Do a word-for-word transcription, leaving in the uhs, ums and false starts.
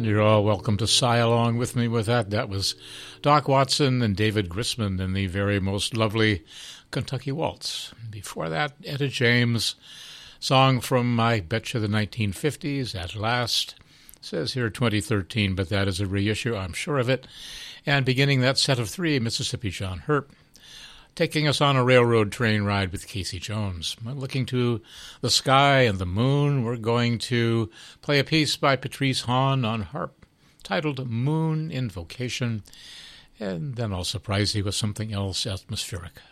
And you're all welcome to sigh along with me with that. That was Doc Watson and David Grisman in the very most lovely Kentucky Waltz. Before that, Etta James, song from, I betcha, the nineteen fifties, At Last. It says here twenty thirteen, but that is a reissue, I'm sure of it. And beginning that set of three, Mississippi John Hurt, taking us on a railroad train ride with Casey Jones. Looking to the sky and the moon, we're going to play a piece by Patrice Hahn on harp titled Moon Invocation, and then I'll surprise you with something else atmospheric.